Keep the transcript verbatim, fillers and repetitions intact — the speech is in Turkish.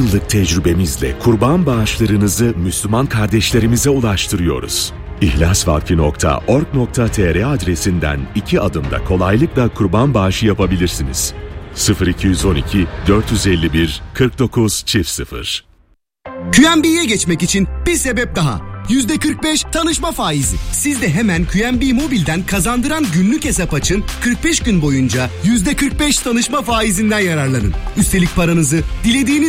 yıllık tecrübemizle kurban bağışlarınızı Müslüman kardeşlerimize ulaştırıyoruz. ihlasvakfi nokta org nokta tr adresinden iki adımda kolaylıkla kurban bağışı yapabilirsiniz. sıfır iki yüz on iki dört yüz elli bir kırk dokuz çift sıfır. Q N B'ye geçmek için bir sebep daha. yüzde kırk beş tanışma faizi. Siz de hemen Q N B Mobil'den kazandıran günlük hesap açın. kırk beş gün boyunca yüzde kırk beş tanışma faizinden yararlanın. Üstelik paranızı dilediğiniz